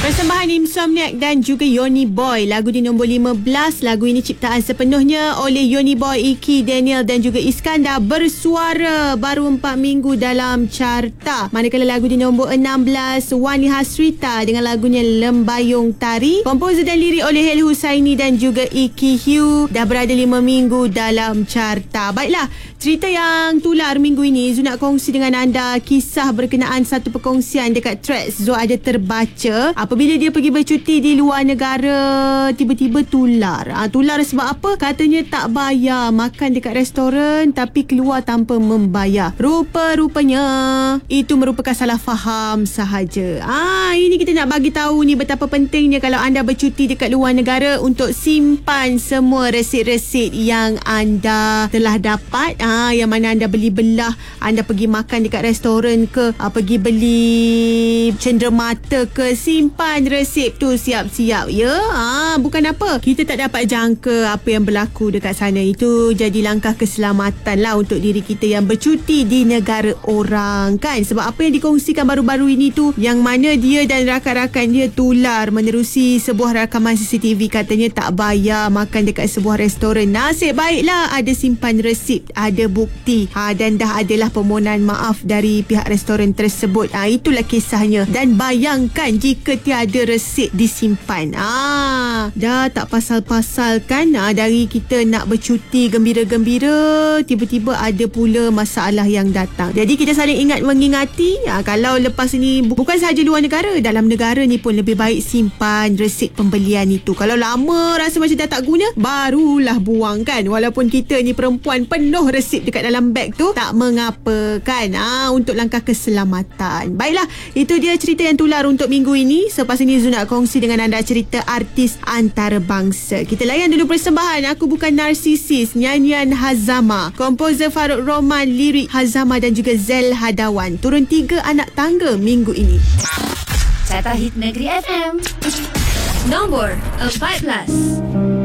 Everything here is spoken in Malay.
Persembahan Insomniac dan juga Yoni Boy. Lagu di nombor 15. Lagu ini ciptaan sepenuhnya oleh Yoni Boy, Iki, Daniel dan juga Iskandar. Bersuara baru 4 minggu dalam carta. Manakala lagu di nombor 16, Wani Hasrita dengan lagunya Lembayung Tari. Komposer dan lirik oleh Hel Husaini dan juga Iki Hugh. Dah berada 5 minggu dalam carta. Baiklah, cerita yang tular minggu ini, Zul nak kongsi dengan anda kisah berkenaan satu perkongsian dekat Threads. Zul ada terbaca apabila dia pergi bercuti di luar negara, tiba-tiba tular. Tular sebab apa? Katanya tak bayar makan dekat restoran tapi keluar tanpa membayar. Rupa-rupanya itu merupakan salah faham sahaja. Ini kita nak bagi tahu ni betapa pentingnya kalau anda bercuti dekat luar negara untuk simpan semua resit-resit yang anda telah dapat. Yang mana anda beli belah, anda pergi makan dekat restoran ke, pergi beli cenderamata ke, simpan resip tu siap-siap ya. Bukan apa, kita tak dapat jangka apa yang berlaku dekat sana. Itu jadi langkah keselamatan lah untuk diri kita yang bercuti di negara orang kan. Sebab apa yang dikongsikan baru-baru ini tu, yang mana dia dan rakan-rakan dia tular menerusi sebuah rakaman CCTV. Katanya tak bayar makan dekat sebuah restoran. Nasib baiklah ada simpan resip, ada bukti, dan dah adalah permohonan maaf dari pihak restoran tersebut. Itulah kisahnya. Dan bayangkan jika tiada resip disimpan. Dah tak pasal-pasal kan. Dari kita nak bercuti gembira-gembira, tiba-tiba ada pula masalah yang datang. Jadi kita saling ingat mengingati, kalau lepas ni bukan sahaja luar negara, dalam negara ni pun lebih baik simpan resip pembelian itu. Kalau lama rasa macam dah tak guna, barulah buang kan. Walaupun kita ni perempuan penuh resip dekat dalam beg tu, tak mengapa kan. Untuk langkah keselamatan. Baiklah, itu dia cerita yang tular untuk minggu ini. Selepas ini Zul nak kongsi dengan anda cerita artis antarabangsa. Kita layan dulu persembahan Aku Bukan Narsisis, nyanyian Hazama. Komposer Farouk Roman, lirik Hazama dan juga Zel Hadawan. Turun 3 anak tangga minggu ini. Carta Hit Negeri FM nombor 14.